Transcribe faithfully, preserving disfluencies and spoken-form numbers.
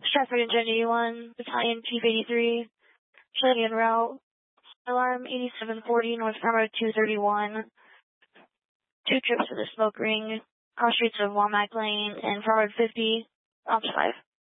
Stratford and Jenny one, Battalion Chief eighty-three, Shady en route, alarm eighty-seven forty, North Farmer two thirty-one, two trips to the smoke ring, cross streets of Womack Lane, and forward fifty, Ops five.